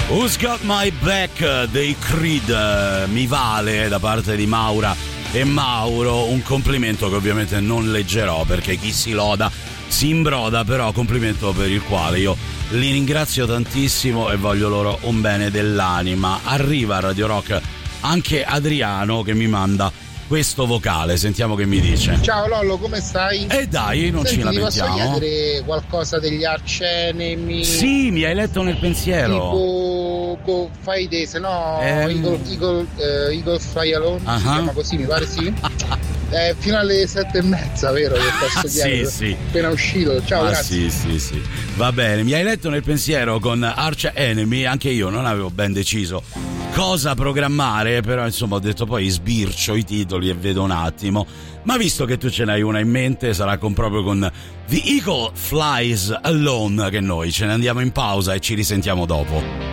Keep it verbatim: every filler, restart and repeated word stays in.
Who's Got My Back dei Creed, mi vale da parte di Maura e Mauro un complimento che ovviamente non leggerò perché chi si loda si imbroda, però complimento per il quale io li ringrazio tantissimo e voglio loro un bene dell'anima. Arriva a Radio Rock anche Adriano che mi manda questo vocale, sentiamo che mi dice. Ciao Lollo, come stai? E eh dai, non Senti, ci lamentiamo. Ti posso chiedere qualcosa degli Arch Enemy? Sì, mi hai letto nel pensiero. Tipo Go Fai Day, se no ehm... Eagle, Eagle, uh, Eagle Fly Alone, uh-huh. Si chiama così, mi pare sì. Eh, fino alle sette e mezza, vero? Che posso chiedere? Sì, sì. Appena uscito. Ciao, ah, grazie. Sì, sì, sì. Va bene, mi hai letto nel pensiero con Arch Enemy, anche io non avevo ben deciso cosa programmare, però insomma ho detto poi sbircio i titoli e vedo un attimo. Ma visto che tu ce n'hai una in mente, sarà con proprio con The Eagle Flies Alone che noi ce ne andiamo in pausa e ci risentiamo dopo.